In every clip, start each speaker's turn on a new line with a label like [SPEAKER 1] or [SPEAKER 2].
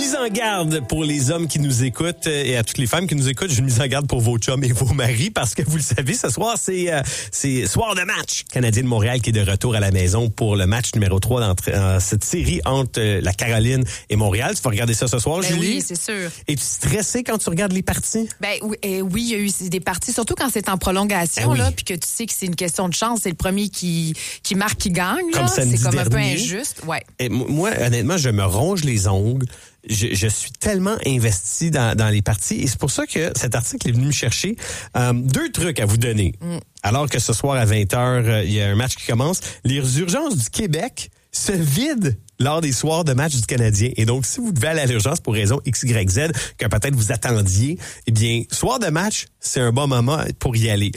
[SPEAKER 1] mise en garde pour les hommes qui nous écoutent et à toutes les femmes qui nous écoutent. J'ai une mise en garde pour vos chums et vos maris parce que vous le savez, ce soir, c'est soir de match. Canadien de Montréal qui est de retour à la maison pour le match numéro 3 dans cette série entre la Caroline et Montréal. Tu vas regarder ça ce soir, Julie?
[SPEAKER 2] Oui, c'est sûr.
[SPEAKER 1] Es-tu stressée quand tu regardes les parties?
[SPEAKER 2] Oui, il y a eu des parties, surtout quand c'est en prolongation,
[SPEAKER 1] oui.
[SPEAKER 2] là, puis que tu sais que c'est une question de chance. C'est le premier qui marque, qui gagne.
[SPEAKER 1] Comme
[SPEAKER 2] là.
[SPEAKER 1] samedi
[SPEAKER 2] C'est comme un peu
[SPEAKER 1] dernier.
[SPEAKER 2] injuste. Ouais.
[SPEAKER 1] Et moi, honnêtement, je me ronge les ongles. Je suis tellement investi dans les parties et c'est pour ça que cet article est venu me chercher 2 trucs à vous donner. Alors que ce soir à 20h, il y a un match qui commence. Les urgences du Québec se vident lors des soirs de match du Canadien. Et donc, si vous devez aller à l'urgence pour raison X, Y, Z, que peut-être vous attendiez, eh bien, soir de match, c'est un bon moment pour y aller.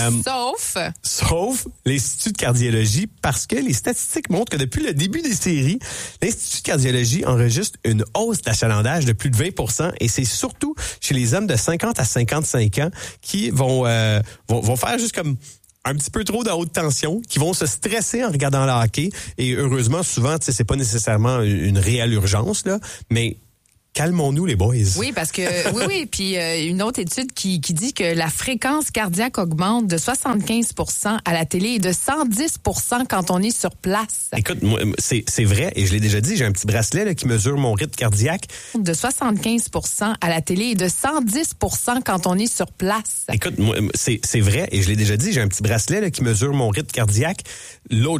[SPEAKER 1] Sauf l'Institut de cardiologie, parce que les statistiques montrent que depuis le début des séries, l'Institut de cardiologie enregistre une hausse d'achalandage de plus de 20%, et c'est surtout chez les hommes de 50 à 55 ans qui vont faire juste comme un petit peu trop de haute tension, qui vont se stresser en regardant le hockey. Et heureusement, souvent, tu sais, c'est pas nécessairement une réelle urgence, là, mais calmons-nous, les boys.
[SPEAKER 2] Oui, parce que oui. Puis une autre étude qui dit que la fréquence cardiaque augmente de 75% à la télé et de 110% quand on est sur place.
[SPEAKER 1] Écoute, moi, c'est vrai, et je l'ai déjà dit, j'ai un petit bracelet là, qui mesure mon rythme cardiaque.
[SPEAKER 2] De 75% à la télé et de 110% quand on est sur place.
[SPEAKER 1] Écoute, moi, c'est vrai, et je l'ai déjà dit, j'ai un petit bracelet là, qui mesure mon rythme cardiaque. L'autre